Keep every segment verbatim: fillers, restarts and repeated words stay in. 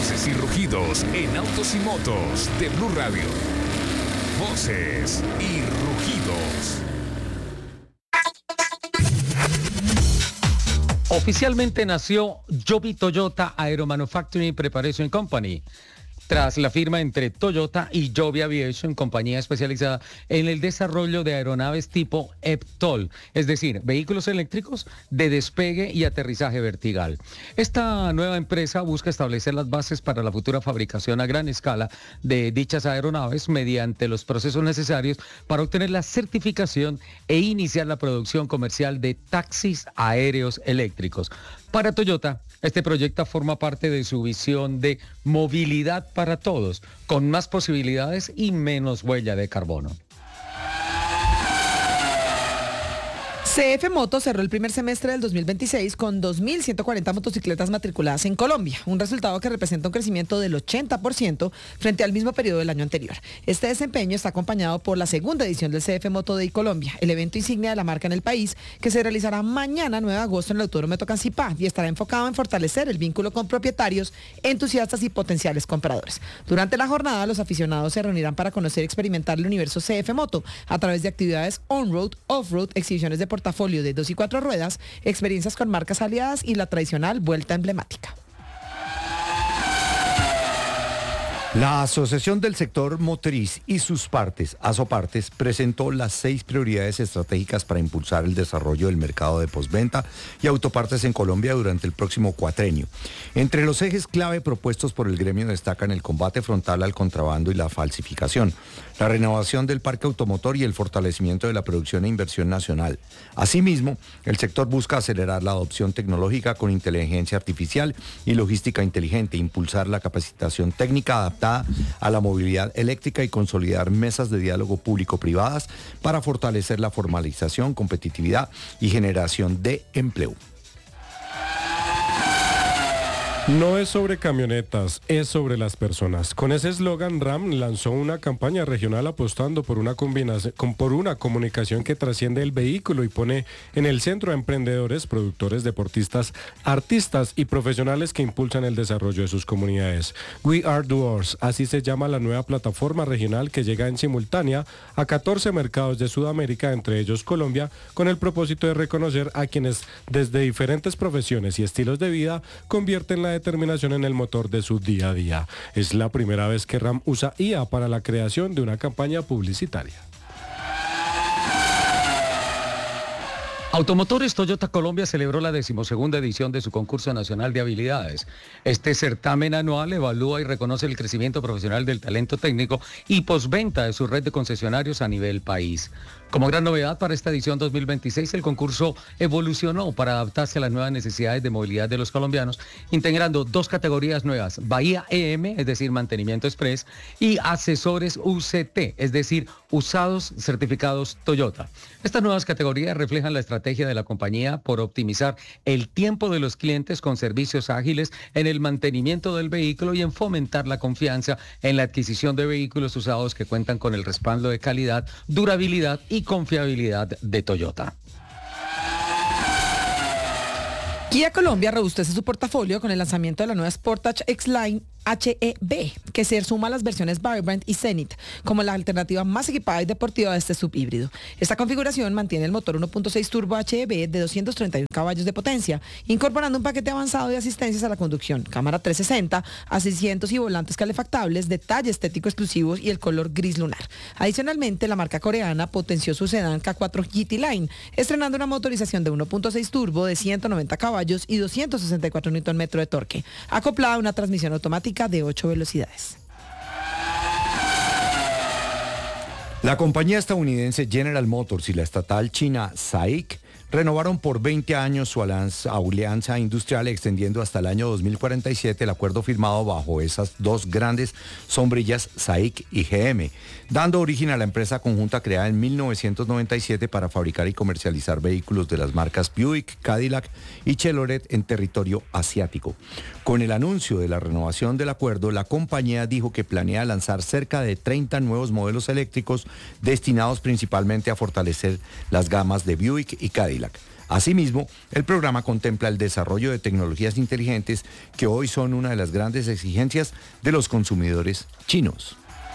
Voces y rugidos en autos y motos de Blue Radio. Voces y rugidos. Oficialmente nació Yobi Toyota Aero Manufacturing Preparation Company, tras la firma entre Toyota y Joby Aviation, compañía especializada en el desarrollo de aeronaves tipo E V TOL, es decir, vehículos eléctricos de despegue y aterrizaje vertical. Esta nueva empresa busca establecer las bases para la futura fabricación a gran escala de dichas aeronaves mediante los procesos necesarios para obtener la certificación e iniciar la producción comercial de taxis aéreos eléctricos. Para Toyota, este proyecto forma parte de su visión de movilidad para todos, con más posibilidades y menos huella de carbono. C F Moto cerró el primer semestre del dos mil veintiséis con dos mil ciento cuarenta motocicletas matriculadas en Colombia, un resultado que representa un crecimiento del ochenta por ciento frente al mismo periodo del año anterior. Este desempeño está acompañado por la segunda edición del C F Moto Day Colombia, el evento insignia de la marca en el país, que se realizará mañana nueve de agosto en el Autódromo de Tocancipá y estará enfocado en fortalecer el vínculo con propietarios, entusiastas y potenciales compradores. Durante la jornada, los aficionados se reunirán para conocer y experimentar el universo C F Moto a través de actividades on-road, off-road, exhibiciones de portafolio portafolio de dos y cuatro ruedas, experiencias con marcas aliadas y la tradicional vuelta emblemática. La Asociación del Sector Motriz y sus partes, ASOPartes, presentó las seis prioridades estratégicas para impulsar el desarrollo del mercado de postventa y autopartes en Colombia durante el próximo cuatrenio. Entre los ejes clave propuestos por el gremio destacan el combate frontal al contrabando y la falsificación, la renovación del parque automotor y el fortalecimiento de la producción e inversión nacional. Asimismo, el sector busca acelerar la adopción tecnológica con inteligencia artificial y logística inteligente, impulsar la capacitación técnica adaptada a la movilidad eléctrica y consolidar mesas de diálogo público-privadas para fortalecer la formalización, competitividad y generación de empleo. No es sobre camionetas, es sobre las personas. Con ese eslogan, RAM lanzó una campaña regional apostando por una, combinación, por una comunicación que trasciende el vehículo y pone en el centro a emprendedores, productores, deportistas, artistas y profesionales que impulsan el desarrollo de sus comunidades. We Are Doers, así se llama la nueva plataforma regional que llega en simultánea a catorce mercados de Sudamérica, entre ellos Colombia, con el propósito de reconocer a quienes desde diferentes profesiones y estilos de vida convierten la determinación en el motor de su día a día. Es la primera vez que RAM usa I A para la creación de una campaña publicitaria. Automotores Toyota Colombia celebró la decimosegunda edición de su concurso nacional de habilidades. Este certamen anual evalúa y reconoce el crecimiento profesional del talento técnico y postventa de su red de concesionarios a nivel país. Como gran novedad para esta edición dos mil veintiséis, el concurso evolucionó para adaptarse a las nuevas necesidades de movilidad de los colombianos, integrando dos categorías nuevas: Bahía E M, es decir, mantenimiento express, y asesores U C T, es decir, usados certificados Toyota. Estas nuevas categorías reflejan la estrategia de la compañía por optimizar el tiempo de los clientes con servicios ágiles en el mantenimiento del vehículo y en fomentar la confianza en la adquisición de vehículos usados que cuentan con el respaldo de calidad, durabilidad y confiabilidad de Toyota. Kia Colombia robustece su portafolio con el lanzamiento de la nueva Sportage X-Line H E B, que se suma a las versiones Vibrant y Zenith como la alternativa más equipada y deportiva de este subhíbrido. Esta configuración mantiene el motor uno punto seis turbo H E B de doscientos treinta y uno caballos de potencia, incorporando un paquete avanzado de asistencias a la conducción, cámara trescientos sesenta, asientos y volantes calefactables, detalle estético exclusivos y el color gris lunar. Adicionalmente, la marca coreana potenció su sedán K cuatro G T Line, estrenando una motorización de uno punto seis turbo de ciento noventa caballos y doscientos sesenta y cuatro newton metros de torque, acoplada a una transmisión automática de ocho velocidades. La compañía estadounidense General Motors y la estatal china SAIC renovaron por veinte años su alianza, alianza industrial, extendiendo hasta el año dos mil cuarenta y siete el acuerdo firmado bajo esas dos grandes sombrillas, SAIC y G M, dando origen a la empresa conjunta creada en mil novecientos noventa y siete para fabricar y comercializar vehículos de las marcas Buick, Cadillac y Chevrolet en territorio asiático. Con el anuncio de la renovación del acuerdo, la compañía dijo que planea lanzar cerca de treinta nuevos modelos eléctricos destinados principalmente a fortalecer las gamas de Buick y Cadillac. Asimismo, el programa contempla el desarrollo de tecnologías inteligentes que hoy son una de las grandes exigencias de los consumidores chinos.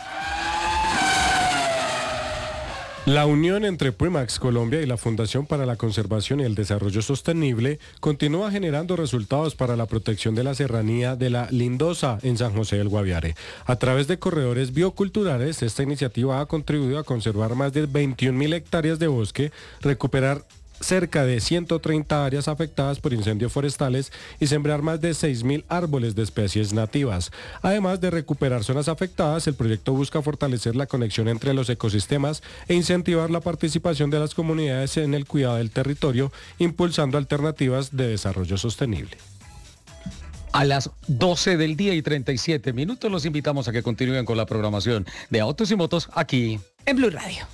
La unión entre Primax Colombia y la Fundación para la Conservación y el Desarrollo Sostenible continúa generando resultados para la protección de la serranía de la Lindosa en San José del Guaviare. A través de corredores bioculturales, esta iniciativa ha contribuido a conservar más de veintiún mil hectáreas de bosque, recuperar cerca de ciento treinta áreas afectadas por incendios forestales y sembrar más de seis mil árboles de especies nativas. Además de recuperar zonas afectadas, el proyecto busca fortalecer la conexión entre los ecosistemas e incentivar la participación de las comunidades en el cuidado del territorio, impulsando alternativas de desarrollo sostenible. A las doce del día y treinta y siete minutos los invitamos a que continúen con la programación de Autos y Motos aquí en Blue Radio.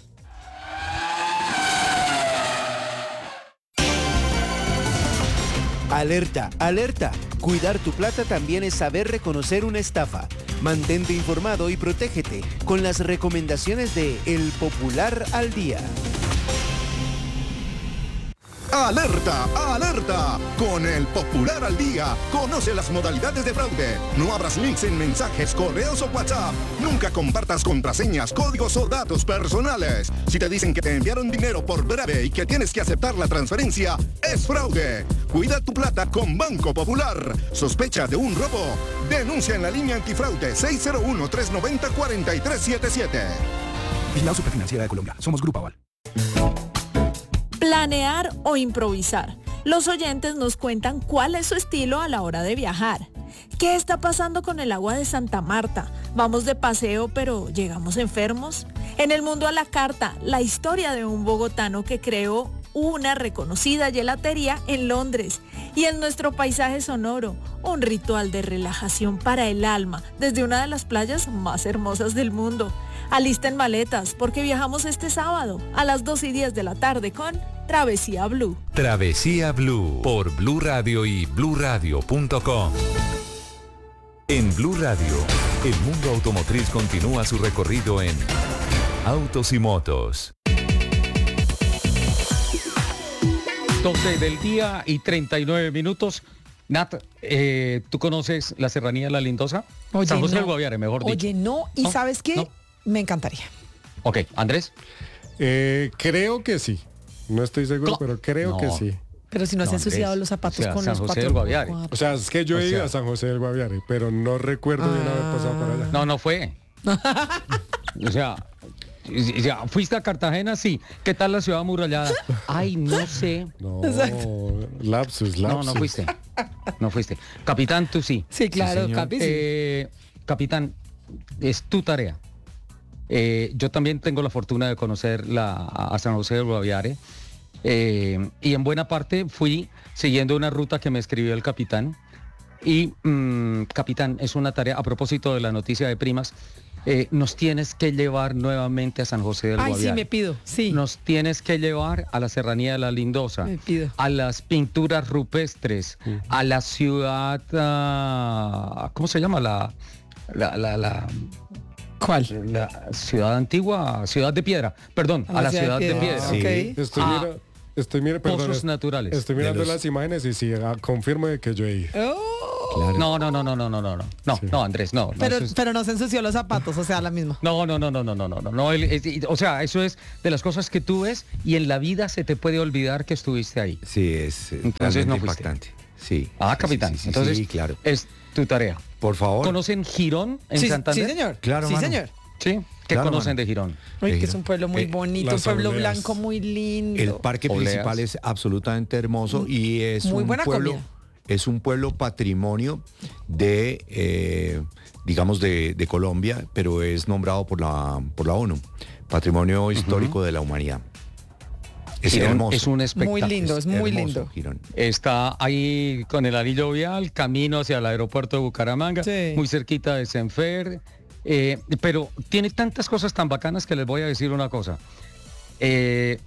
Alerta, alerta. Cuidar tu plata también es saber reconocer una estafa. Mantente informado y protégete con las recomendaciones de El Popular al Día. ¡Alerta! ¡Alerta! Con El Popular al Día, conoce las modalidades de fraude. No abras links en mensajes, correos o WhatsApp. Nunca compartas contraseñas, códigos o datos personales. Si te dicen que te enviaron dinero por breve y que tienes que aceptar la transferencia, es fraude. Cuida tu plata con Banco Popular. ¿Sospecha de un robo? Denuncia en la línea antifraude seis cero uno, tres nueve cero, cuatro tres siete siete. Vigilado Superfinanciera de Colombia. Somos Grupo Aval. Planear o improvisar. Los oyentes nos cuentan cuál es su estilo a la hora de viajar. ¿Qué está pasando con el agua de Santa Marta? ¿Vamos de paseo pero llegamos enfermos? En el mundo a la carta, la historia de un bogotano que creó una reconocida gelatería en Londres. Y en nuestro paisaje sonoro, un ritual de relajación para el alma desde una de las playas más hermosas del mundo. Alisten maletas porque viajamos este sábado a las dos y diez de la tarde con Travesía Blue. Travesía Blue por Blue Radio y blue radio punto com. En Blue Radio, el mundo automotriz continúa su recorrido en Autos y Motos. doce del día y treinta y nueve minutos. Nat, eh, ¿tú conoces la serranía de la Lindosa? Oye, San José no. del Guaviare, mejor dicho. Oye, no. ¿Y ¿No? sabes qué? ¿No? Me encantaría. Ok, Andrés. Eh, creo que sí. No estoy seguro, Co- pero creo No. que sí. Pero si no, No, se han ensuciado Andrés. los zapatos O sea, con San los José patos. del Guaviare. O sea, es que yo O he ido sea- a San José del Guaviare, pero no recuerdo bien haber pasado por allá. No, no fue. O sea, y- y- ya, ¿fuiste a Cartagena? Sí. ¿Qué tal la ciudad amurallada? Ay, no sé. No, lapsus, lapsus. No, no fuiste. No fuiste. Capitán, tú sí. Sí, claro, señor. Capi. sí. Eh, capitán, es tu tarea. Eh, yo también tengo la fortuna de conocer la, a San José del Guaviare. Eh, y en buena parte fui siguiendo una ruta que me escribió el capitán. Y, mm, capitán, es una tarea, a propósito de la noticia de Primas, eh, nos tienes que llevar nuevamente a San José del Ay, Guaviare. sí, me pido. Sí. Nos tienes que llevar a la serranía de la Lindosa, Me pido. a las pinturas rupestres, a la ciudad, ah, ¿cómo se llama? La, la, la, la, ¿Cuál? la ciudad antigua, ciudad de piedra, perdón, a, la ciudad de piedra. Sí. Ok. Estoy, Ah, mira, estoy mira, perdón, Pozos es- naturales. Estoy mirando De los- las imágenes y sí, ah, confirmo de que yo he ido. Oh, Claro. No, no, no, no, no, no, no, no, no, Sí. no, Andrés, no. no, pero, eso es- pero no se ensució los zapatos, o sea, la misma. No, no, no, no, no, no, no, no, no, el- es- o sea, eso es de las cosas que tú ves y en la vida se te puede olvidar que estuviste ahí. Sí, es eh, Entonces no realmente fuiste. impactante. Sí. Ah, sí, capitán, sí, sí, entonces sí, claro. es tu tarea. Por favor. ¿Conocen Girón en Sí, Santander? sí, señor. Claro, Sí, mano. señor. Sí. ¿Qué Claro, conocen mano. de Girón? Ay, que es un pueblo muy Eh, bonito, un las pueblo obleas. blanco muy lindo. El parque Obleas. principal es absolutamente hermoso y es Muy un buena pueblo, comida. es un pueblo patrimonio de, eh, digamos, de, de Colombia, pero es nombrado por la, por la ONU, Patrimonio Histórico de la Humanidad. Es Girón hermoso. es un espectáculo. Muy lindo, es muy hermoso, lindo. Girón. Está ahí con el anillo vial, camino hacia el aeropuerto de Bucaramanga, Sí. muy cerquita de Senfer. eh, pero tiene tantas cosas tan bacanas que les voy a decir una cosa. Eh,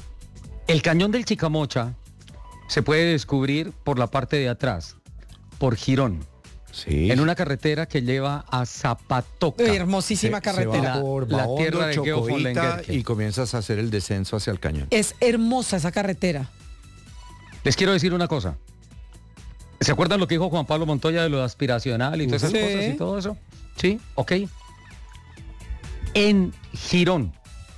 el cañón del Chicamocha se puede descubrir por la parte de atrás, por Girón, Sí. en una carretera que lleva a Zapatoca. Ay, hermosísima Se- se carretera. va por La Bahondo, tierra de Geo von Chocoita, Lengerke. y comienzas a hacer el descenso hacia el cañón. Es hermosa esa carretera. Les quiero decir una cosa. ¿Se acuerdan lo que dijo Juan Pablo Montoya de lo aspiracional y todas esas Sí. cosas y todo eso? Sí, ok. En Girón,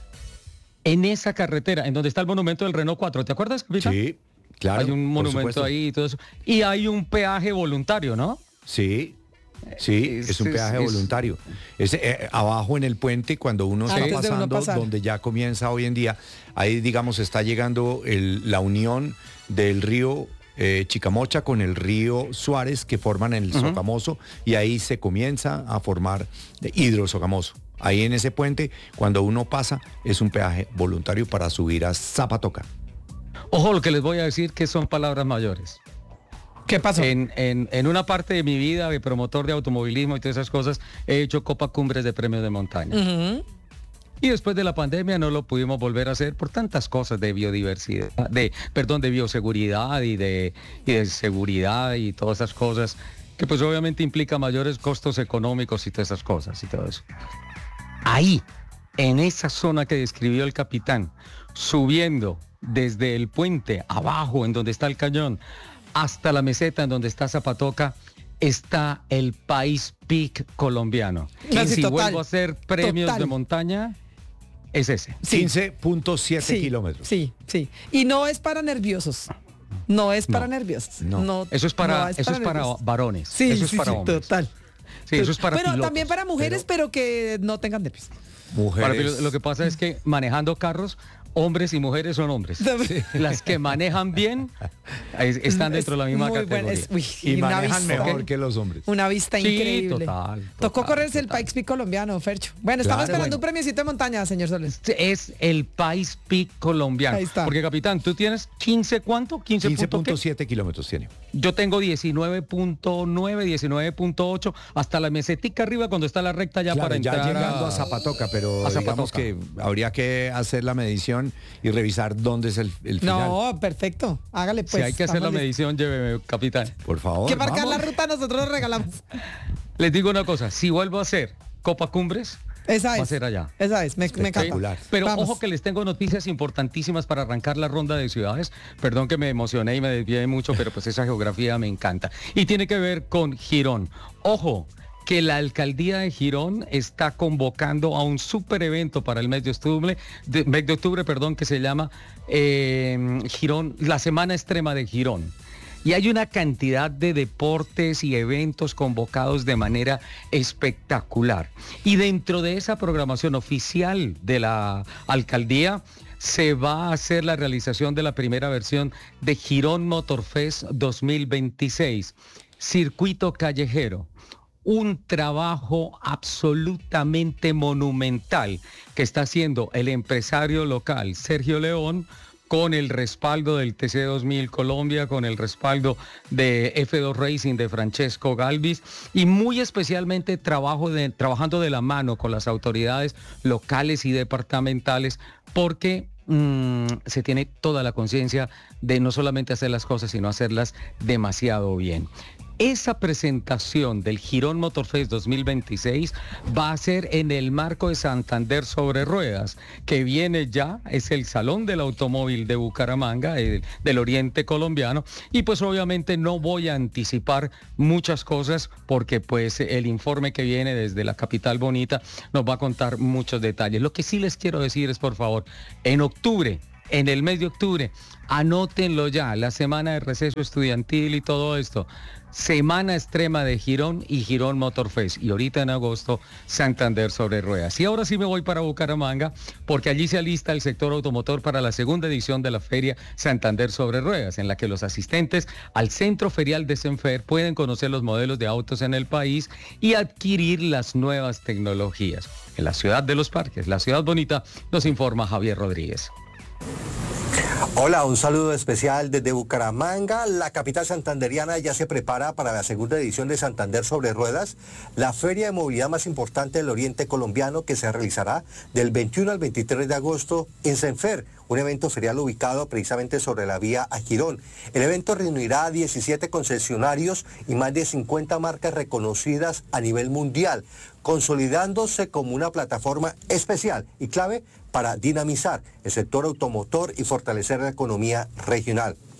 en esa carretera, en donde está el monumento del Renault cuatro, ¿te acuerdas, capitán? Sí, claro. Hay un por monumento supuesto. ahí y todo eso. Y hay un peaje voluntario, ¿no? Sí, sí, Es- es, un es- peaje es- voluntario. Es eh, abajo en el puente, cuando uno está Antes de uno pasando, pasar. donde ya comienza hoy en día, ahí digamos está llegando el- la unión del río eh, Chicamocha con el río Suárez que forman el Ujú. Sogamoso y ahí se comienza a formar Hidrosogamoso. Ahí en ese puente, cuando uno pasa, es un peaje voluntario para subir a Zapatoca. Ojo, lo que les voy a decir que son palabras mayores. ¿Qué pasó? En, en, en una parte de mi vida de promotor de automovilismo y todas esas cosas, he hecho Copa Cumbres de premios de montaña. Ujú. Y después de la pandemia no lo pudimos volver a hacer por tantas cosas de biodiversidad, de, perdón, de bioseguridad y de, y de seguridad y todas esas cosas, que pues obviamente implica mayores costos económicos y todas esas cosas y todo eso. Ahí, en esa zona que describió el capitán, subiendo desde el puente abajo en donde está el cañón, hasta la meseta en donde está Zapatoca, está el País Peak colombiano. No, Y sí, si total, vuelvo a hacer premios total. de montaña, es ese. Sí. quince punto siete Sí, kilómetros. Sí, sí. Y no es para nerviosos. No es para No, nerviosos. no. No, Eso es para, no eso es para nerviosos. varones. Sí, eso es sí, para sí, hombres. total. Sí, eso es para Bueno, pilotos. también para mujeres, pero, que no tengan nervios. Mujeres. Para pilotos. Lo que pasa es que manejando carros, hombres y mujeres son hombres. Las que manejan bien es- están dentro de la misma Muy categoría. buena, es- uy, y una manejan vista, mejor que los hombres. una vista Sí, increíble. total, Tocó total, correrse el total. Pikes Peak colombiano, Fercho. Bueno, estamos Claro, esperando bueno. un premiocito de montaña, señor Soles. Es el País Peak colombiano. Ahí está. Porque, capitán, ¿tú tienes quince cuánto? quince, quince punto punto qué? siete kilómetros tiene. Yo tengo diecinueve punto nueve, diecinueve punto ocho, hasta la mesetica arriba cuando está la recta ya Claro, para ya entrar llegando a Zapatoca, pero a digamos Zapatoca. que habría que hacer la medición y revisar dónde es el, el final. No, perfecto. Hágale pues. Si hay que hacer la estamos listos. medición, lléveme, capitán. Por favor. Que marcar vamos. la ruta nosotros lo regalamos. Les digo una cosa, si vuelvo a hacer Copa Cumbres, Esa va es. a ser allá. Esa es, me, me encanta. Espectacular. Pero Vamos. ojo que les tengo noticias importantísimas para arrancar la ronda de ciudades. Perdón que me emocioné y me desvié mucho, pero pues esa geografía me encanta. Y tiene que ver con Girón. Ojo, que la alcaldía de Girón está convocando a un super evento para el mes de octubre, de, mes de octubre, perdón, que se llama eh, Girón, la Semana Extrema de Girón. Y hay una cantidad de deportes y eventos convocados de manera espectacular. Y dentro de esa programación oficial de la alcaldía se va a hacer la realización de la primera versión de Girón Motor Fest dos mil veintiséis, circuito callejero. Un trabajo absolutamente monumental que está haciendo el empresario local Sergio León, con el respaldo del T C dos mil Colombia, con el respaldo de F dos Racing de Francesco Galvis y muy especialmente trabajo de, trabajando de la mano con las autoridades locales y departamentales, porque mmm, se tiene toda la conciencia de no solamente hacer las cosas, sino hacerlas demasiado bien. Esa presentación del Girón Motor Fest dos mil veintiséis va a ser en el marco de Santander sobre Ruedas, que viene ya, es el Salón del Automóvil de Bucaramanga, el, del Oriente Colombiano, y pues obviamente no voy a anticipar muchas cosas porque pues el informe que viene desde la capital bonita nos va a contar muchos detalles. Lo que sí les quiero decir es, por favor, en octubre, en el mes de octubre, anótenlo ya, la semana de receso estudiantil y todo esto. Semana Extrema de Girón y Girón Motor Fest. Y ahorita en agosto, Santander sobre Ruedas. Y ahora sí me voy para Bucaramanga, porque allí se alista el sector automotor para la segunda edición de la Feria Santander sobre Ruedas, en la que los asistentes al Centro Ferial de Senfer pueden conocer los modelos de autos en el país y adquirir las nuevas tecnologías. En la ciudad de los parques, la ciudad bonita, nos informa Javier Rodríguez. Hola, un saludo especial desde Bucaramanga. La capital santanderiana ya se prepara para la segunda edición de Santander sobre Ruedas, la feria de movilidad más importante del oriente colombiano, que se realizará del veintiuno al veintitrés de agosto en Senfer, un evento ferial ubicado precisamente sobre la vía a Girón. El evento reunirá a diecisiete concesionarios y más de cincuenta marcas reconocidas a nivel mundial, consolidándose como una plataforma especial y clave para dinamizar el sector automotor y fortalecer la economía regional.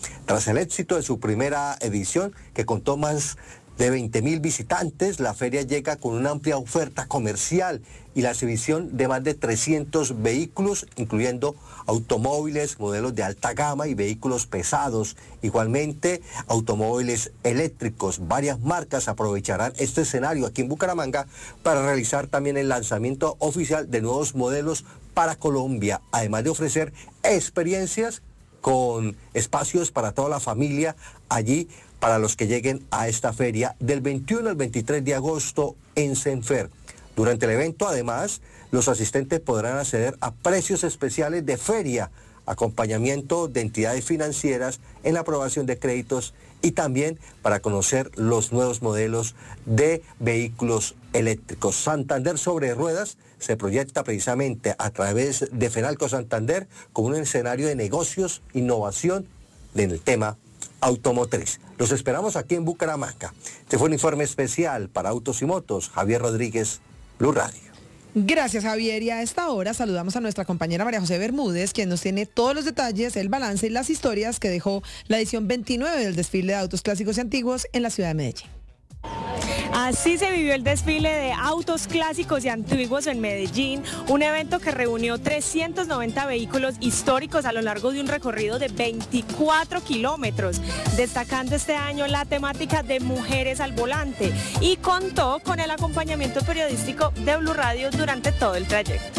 Tras el éxito de su primera edición, que contó más de veinte mil visitantes, la feria llega con una amplia oferta comercial y la exhibición de más de trescientos vehículos, incluyendo automóviles, modelos de alta gama y vehículos pesados. Igualmente, automóviles eléctricos. Varias marcas aprovecharán este escenario aquí en Bucaramanga para realizar también el lanzamiento oficial de nuevos modelos para Colombia, además de ofrecer experiencias con espacios para toda la familia allí para los que lleguen a esta feria del veintiuno al veintitrés de agosto en Senfer. Durante el evento, además, los asistentes podrán acceder a precios especiales de feria, acompañamiento de entidades financieras en la aprobación de créditos y también para conocer los nuevos modelos de vehículos eléctricos. Santander sobre ruedas se proyecta precisamente a través de Fenalco Santander como un escenario de negocios, innovación en el tema automotriz. Los esperamos aquí en Bucaramanga. Este fue un informe especial para Autos y Motos. Javier Rodríguez, Blue Radio. Gracias, Javier. Y a esta hora saludamos a nuestra compañera María José Bermúdez, quien nos tiene todos los detalles, el balance y las historias que dejó la edición veintinueve del desfile de autos clásicos y antiguos en la ciudad de Medellín. Así se vivió el desfile de autos clásicos y antiguos en Medellín, un evento que reunió trescientos noventa vehículos históricos a lo largo de un recorrido de veinticuatro kilómetros, destacando este año la temática de mujeres al volante y contó con el acompañamiento periodístico de Blue Radio durante todo el trayecto.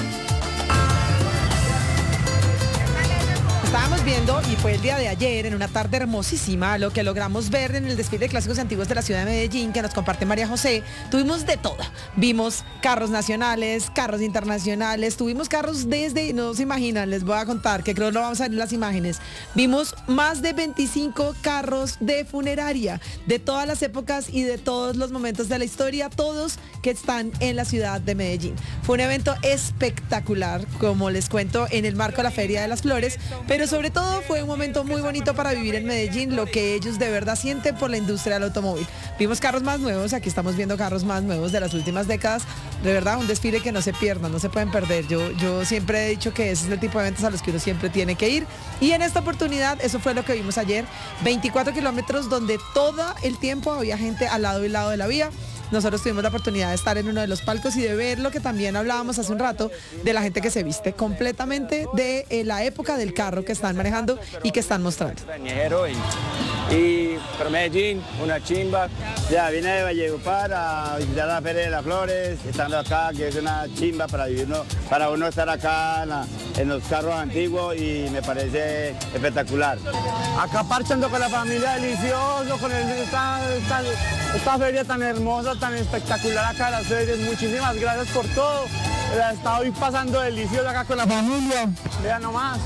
Estábamos viendo, y fue el día de ayer, en una tarde hermosísima, lo que logramos ver en el desfile de clásicos y antiguos de la ciudad de Medellín, que nos comparte María José. Tuvimos de todo. Vimos carros nacionales, carros internacionales, tuvimos carros desde, no se imaginan, les voy a contar, que creo que lo vamos a ver en las imágenes. Vimos más de veinticinco carros de funeraria, de todas las épocas y de todos los momentos de la historia, todos que están en la ciudad de Medellín. Fue un evento espectacular, como les cuento, en el marco de la Feria de las Flores, pero sobre todo fue un momento muy bonito para vivir en Medellín, lo que ellos de verdad sienten por la industria del automóvil. Vimos carros más nuevos, aquí estamos viendo carros más nuevos de las últimas décadas. De verdad, un desfile que no se pierdan, no se pueden perder. Yo, yo siempre he dicho que ese es el tipo de eventos a los que uno siempre tiene que ir. Y en esta oportunidad, eso fue lo que vimos ayer, veinticuatro kilómetros donde todo el tiempo había gente al lado y lado de la vía. Nosotros tuvimos la oportunidad de estar en uno de los palcos y de ver lo que también hablábamos hace un rato, de la gente que se viste completamente de eh, la época del carro que están manejando y que están mostrando. Y para Medellín, una chimba. Ya vine de Valledupar a visitar la Feria de las Flores, estando acá, que es una chimba para vivirnos, para uno estar acá en, la, en los carros antiguos, y me parece espectacular. Acá parchando con la familia, delicioso, con el, esta, esta, esta feria tan hermosa, tan espectacular acá en las ferias. Muchísimas gracias por todo. La estoy pasando delicioso acá con la familia. Vean nomás.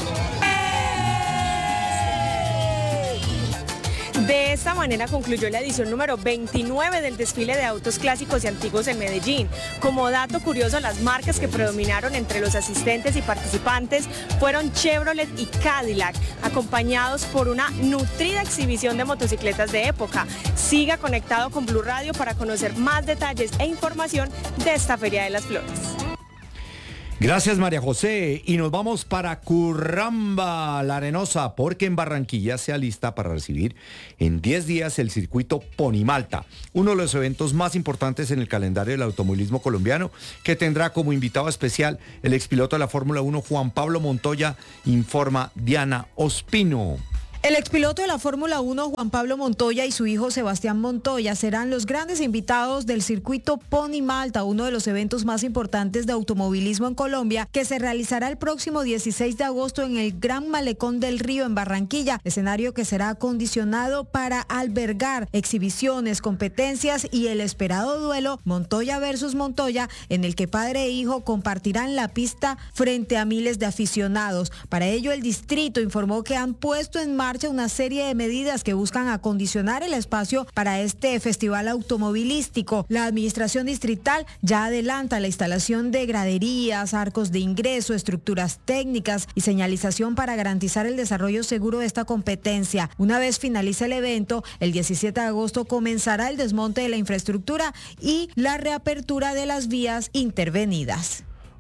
De esta manera concluyó la edición número veintinueve del desfile de autos clásicos y antiguos en Medellín. Como dato curioso, las marcas que predominaron entre los asistentes y participantes fueron Chevrolet y Cadillac, acompañados por una nutrida exhibición de motocicletas de época. Siga conectado con Blue Radio para conocer más detalles e información de esta Feria de las Flores. Gracias, María José. Y nos vamos para Curramba, La Arenosa, porque en Barranquilla se alista para recibir en diez días el circuito Ponimalta, uno de los eventos más importantes en el calendario del automovilismo colombiano, que tendrá como invitado especial el expiloto de la Fórmula uno, Juan Pablo Montoya, informa Diana Ospino. El expiloto de la Fórmula uno, Juan Pablo Montoya, y su hijo Sebastián Montoya serán los grandes invitados del circuito Ponimalta, uno de los eventos más importantes de automovilismo en Colombia, que se realizará el próximo dieciséis de agosto en el Gran Malecón del Río en Barranquilla, escenario que será acondicionado para albergar exhibiciones, competencias y el esperado duelo Montoya versus Montoya, en el que padre e hijo compartirán la pista frente a miles de aficionados. Para ello, el distrito informó que han puesto en marcha una serie de medidas que buscan acondicionar el espacio para este festival automovilístico. La administración distrital ya adelanta la instalación de graderías, arcos de ingreso, estructuras técnicas y señalización para garantizar el desarrollo seguro de esta competencia. Una vez finalice el evento, el diecisiete de agosto comenzará el desmonte de la infraestructura y la reapertura de las vías intervenidas.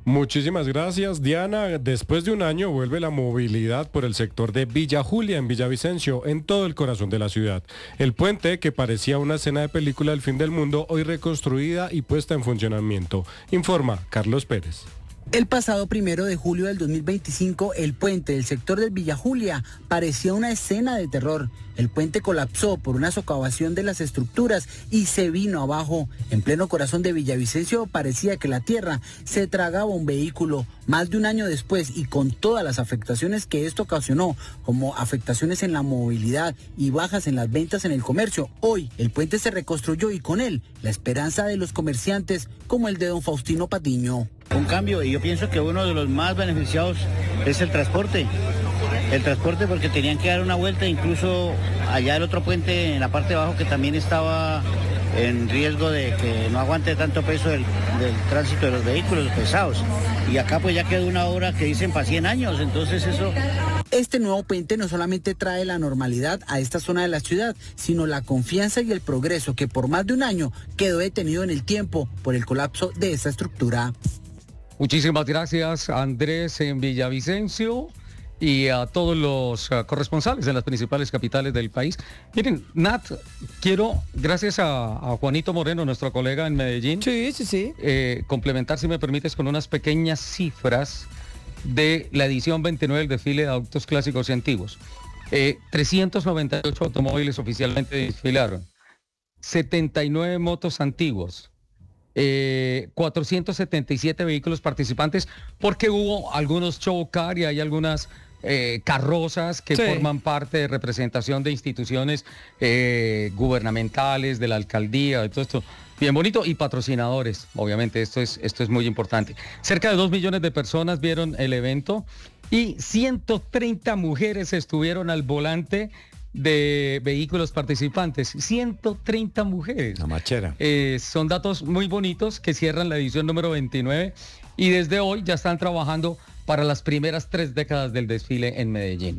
Muchísimas gracias, Diana. Después de un año vuelve la movilidad por el sector de Villa Julia, en Villavicencio, en todo el corazón de la ciudad. El puente, que parecía una escena de película del fin del mundo, hoy reconstruida y puesta en funcionamiento. Informa Carlos Pérez. El pasado primero de julio del dos mil veinticinco, el puente del sector del Villa Julia parecía una escena de terror. El puente colapsó por una socavación de las estructuras y se vino abajo. En pleno corazón de Villavicencio parecía que la tierra se tragaba un vehículo. Más de un año después y con todas las afectaciones que esto ocasionó, como afectaciones en la movilidad y bajas en las ventas en el comercio, hoy el puente se reconstruyó y con él la esperanza de los comerciantes como el de don Faustino Patiño. Un cambio, y yo pienso que uno de los más beneficiados es el transporte. El transporte porque tenían que dar una vuelta, incluso allá el otro puente en la parte de abajo que también estaba en riesgo de que no aguante tanto peso del, del tránsito de los vehículos pesados. Y acá pues ya quedó una obra que dicen para cien años, entonces eso... Este nuevo puente no solamente trae la normalidad a esta zona de la ciudad, sino la confianza y el progreso que por más de un año quedó detenido en el tiempo por el colapso de esta estructura. Muchísimas gracias, Andrés, en Villavicencio, y a todos los uh, corresponsales en las principales capitales del país. Miren, Nat, quiero, gracias a, a Juanito Moreno, nuestro colega en Medellín, sí, sí, sí. Eh, complementar, si me permites, con unas pequeñas cifras de la edición veintinueve del desfile de autos clásicos y antiguos. Eh, trescientos noventa y ocho automóviles oficialmente desfilaron, setenta y nueve motos antiguos, Eh, cuatrocientos setenta y siete vehículos participantes, porque hubo algunos show car y hay algunas eh, carrozas que sí. forman parte de representación de instituciones eh, gubernamentales, de la alcaldía, de todo esto. Bien bonito, y patrocinadores, obviamente, esto es, esto es muy importante. Cerca de dos millones de personas vieron el evento y ciento treinta mujeres estuvieron al volante de vehículos participantes, ciento treinta mujeres. La machera. Eh, son datos muy bonitos que cierran la edición número veintinueve y desde hoy ya están trabajando para las primeras tres décadas del desfile en Medellín.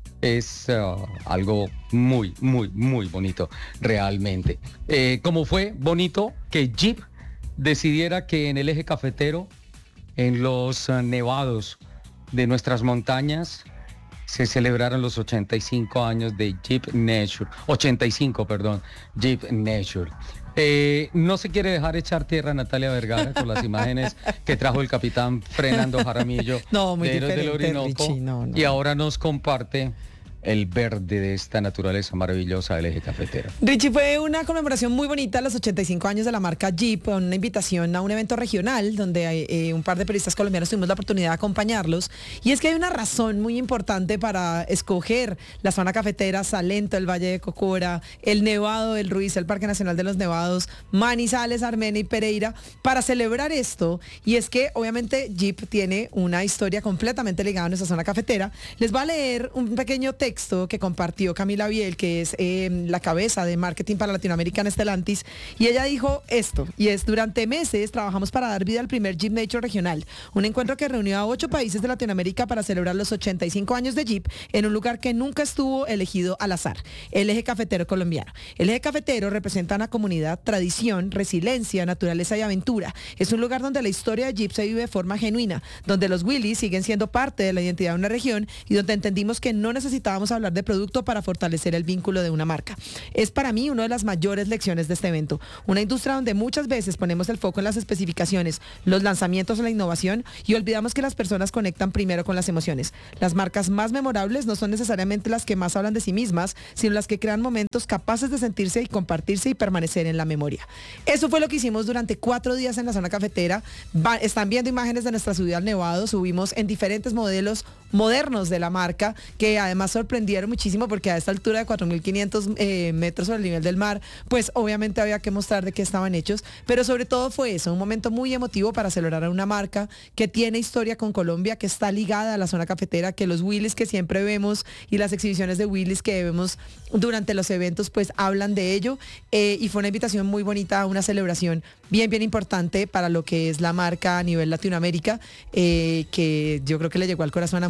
Es uh, algo muy, muy, muy bonito realmente. Eh, como fue bonito que Jeep decidiera que en el eje cafetero, en los uh, nevados de nuestras montañas, se celebraron los ochenta y cinco años de Jeep Nature, ochenta y cinco, perdón, Jeep Nature. Eh, no se quiere dejar echar tierra a Natalia Vergara con las imágenes que trajo el capitán Fernando Jaramillo no, muy de Héroes del Orinoco, Richie, no, no. Y ahora nos comparte el verde de esta naturaleza maravillosa del eje cafetero. Richie, fue una conmemoración muy bonita a los ochenta y cinco años de la marca Jeep, una invitación a un evento regional donde eh, un par de periodistas colombianos tuvimos la oportunidad de acompañarlos. Y es que hay una razón muy importante para escoger la zona cafetera, Salento, el Valle de Cocora, el Nevado del Ruiz, el Parque Nacional de los Nevados, Manizales, Armenia y Pereira, para celebrar esto. Y es que obviamente Jeep tiene una historia completamente ligada a nuestra zona cafetera. Les voy a leer un pequeño texto que compartió Camila Biel, que es eh, la cabeza de marketing para Latinoamérica en Stellantis, y ella dijo esto, y es: durante meses trabajamos para dar vida al primer Jeep Nature regional, un encuentro que reunió a ocho países de Latinoamérica para celebrar los ochenta y cinco años de Jeep en un lugar que nunca estuvo elegido al azar, el eje cafetero colombiano. El eje cafetero representa una comunidad, tradición, resiliencia, naturaleza y aventura. Es un lugar donde la historia de Jeep se vive de forma genuina, donde los Willys siguen siendo parte de la identidad de una región y donde entendimos que no necesitábamos a hablar de producto para fortalecer el vínculo de una marca. Es para mí una de las mayores lecciones de este evento. Una industria donde muchas veces ponemos el foco en las especificaciones, los lanzamientos o la innovación y olvidamos que las personas conectan primero con las emociones. Las marcas más memorables no son necesariamente las que más hablan de sí mismas, sino las que crean momentos capaces de sentirse y compartirse y permanecer en la memoria. Eso fue lo que hicimos durante cuatro días en la zona cafetera. Va, están viendo imágenes de nuestra subida al Nevado. Subimos en diferentes modelos modernos de la marca, que además sorprendieron muchísimo porque a esta altura de cuatro mil quinientos eh, metros sobre el nivel del mar, pues obviamente había que mostrar de qué estaban hechos, pero sobre todo fue eso, un momento muy emotivo para celebrar a una marca que tiene historia con Colombia, que está ligada a la zona cafetera, que los Willys que siempre vemos y las exhibiciones de Willys que vemos durante los eventos pues hablan de ello, eh, y fue una invitación muy bonita, una celebración bien bien importante para lo que es la marca a nivel Latinoamérica, eh, que yo creo que le llegó al corazón a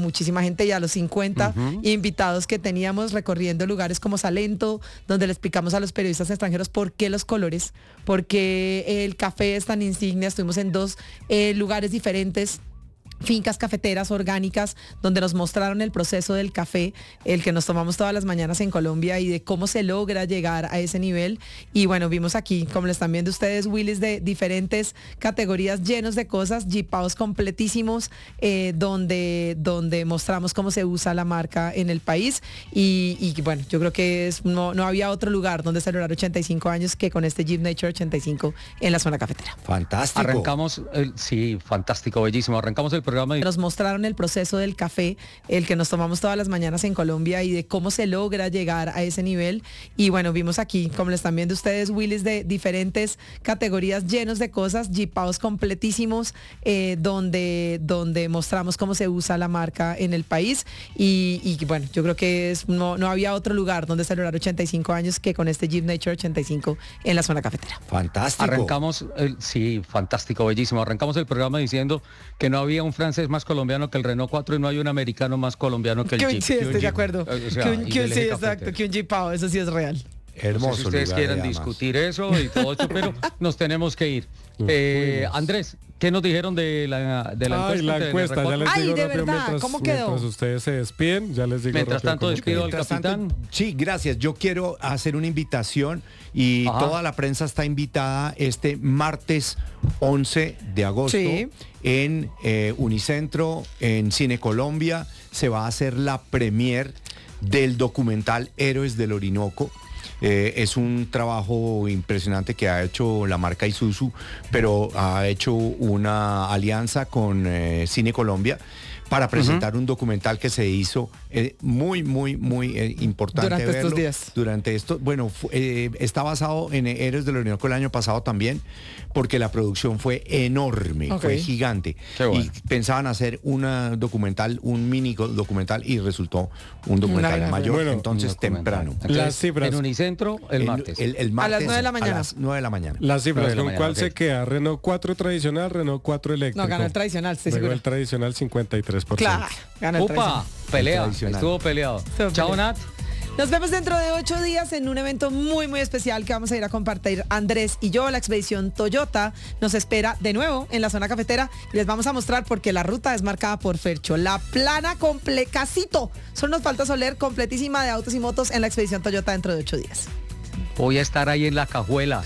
muchísima gente y a los cincuenta uh-huh. invitados que teníamos recorriendo lugares como Salento, donde le explicamos a los periodistas extranjeros por qué los colores, por qué el café es tan insignia. Estuvimos en dos eh, lugares diferentes, fincas cafeteras orgánicas, donde nos mostraron el proceso del café, el que nos tomamos todas las mañanas en Colombia, y de cómo se logra llegar a ese nivel. Y bueno, vimos aquí, como lo están viendo ustedes, Willys de diferentes categorías, llenos de cosas, jipaos completísimos, eh, donde, donde mostramos cómo se usa la marca en el país. Y, y bueno, yo creo que es, no, no había otro lugar donde celebrar ochenta y cinco años que con este Jeep Nature ochenta y cinco en la zona cafetera. Fantástico. Arrancamos, el, sí, fantástico, bellísimo. Arrancamos el programa y nos mostraron el proceso del café, el que nos tomamos todas las mañanas en Colombia, y de cómo se logra llegar a ese nivel. Y bueno, vimos aquí, como lo están viendo ustedes, Willys de diferentes categorías, llenos de cosas, jipaos completísimos, eh, donde, donde mostramos cómo se usa la marca en el país. Y, y bueno, yo creo que es, no, no había otro lugar donde celebrar ochenta y cinco años que con este Jeep Nature ochenta y cinco en la zona cafetera. Fantástico. Arrancamos, el, sí, fantástico, bellísimo. Arrancamos el programa diciendo que no había un francés más colombiano que el Renault cuatro y no hay un americano más colombiano que el que Jeep. Sí, estoy de acuerdo. O sea, que un, que un, sí, exacto, que un Jeepao, eso sí es real. Hermoso. No sé si ustedes quieran discutir eso y todo esto, pero nos tenemos que ir. Eh, Andrés, ¿qué nos dijeron de la, de la Ay, encuesta? la encuesta, ya les Ay, digo de rápido verdad, mientras, ¿cómo quedó? mientras ustedes se despiden, ya les digo Mientras tanto despido al capitán. Tanto, sí, gracias. Yo quiero hacer una invitación y Ajá. toda la prensa está invitada este martes once de agosto sí. en eh, Unicentro, en Cine Colombia. Se va a hacer la premier del documental Héroes del Orinoco. Eh, es un trabajo impresionante que ha hecho la marca Isuzu, pero ha hecho una alianza con eh, Cine Colombia para presentar uh-huh. un documental que se hizo eh, muy, muy, muy eh, importante durante verlo. estos días. Durante esto, bueno, fu- eh, está basado en Héroes del Orinoco el año pasado también, porque la producción fue enorme, okay. fue gigante. Bueno. Y pensaban hacer un documental, un mini documental, y resultó un documental Una mayor, bueno, entonces documental. temprano. Entonces, las cifras. En Unicentro el martes. El, el, el martes. A las nueve de la mañana. A las nueve de la mañana. Las cifras, ¿con cuál okay. se queda? ¿Renault cuatro tradicional, Renault cuatro eléctrico? No, ganó el tradicional, estoy seguro. seguro. el tradicional cincuenta y tres por ciento. Claro, ganó el Upa, pelea, estuvo peleado. Estuvo Chao, peleado. Nat. Nos vemos dentro de ocho días en un evento muy, muy especial que vamos a ir a compartir Andrés y yo. La expedición Toyota nos espera de nuevo en la zona cafetera y les vamos a mostrar porque la ruta es marcada por Fercho. La plana comple casito. Solo nos falta Soler, completísima de autos y motos en la expedición Toyota dentro de ocho días. Voy a estar ahí en la cajuela.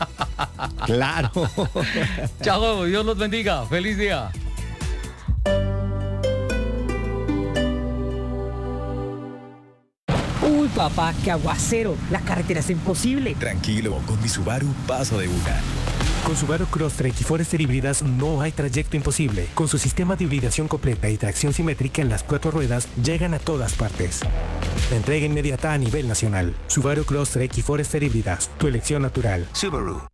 Claro. Chao, Dios los bendiga. Feliz día. Uy, papá, qué aguacero. La carretera es imposible. Tranquilo, con mi Subaru paso de una. Con Subaru Crosstrek y Forester híbridas no hay trayecto imposible. Con su sistema de hibridación completa y tracción simétrica en las cuatro ruedas, llegan a todas partes. La entrega inmediata a nivel nacional. Subaru Crosstrek y Forester híbridas, tu elección natural. Subaru.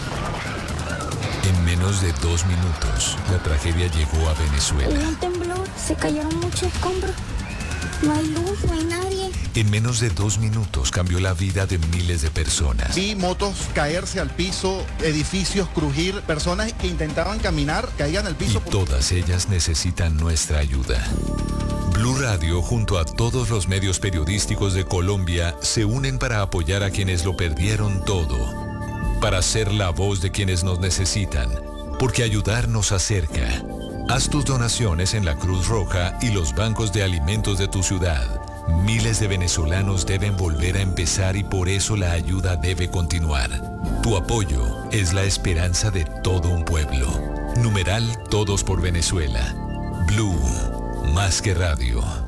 En menos de dos minutos, la tragedia llegó a Venezuela. Hubo un temblor, se cayeron muchos escombros. No hay luz, no hay nadie. En menos de dos minutos cambió la vida de miles de personas. Vi motos caerse al piso, edificios crujir, personas que intentaban caminar, caían al piso. Y todas ellas necesitan nuestra ayuda. Blue Radio, junto a todos los medios periodísticos de Colombia, se unen para apoyar a quienes lo perdieron todo. Para ser la voz de quienes nos necesitan. Porque ayudar nos acerca. Haz tus donaciones en la Cruz Roja y los bancos de alimentos de tu ciudad. Miles de venezolanos deben volver a empezar y por eso la ayuda debe continuar. Tu apoyo es la esperanza de todo un pueblo. Numeral Todos por Venezuela. Blue, más que radio.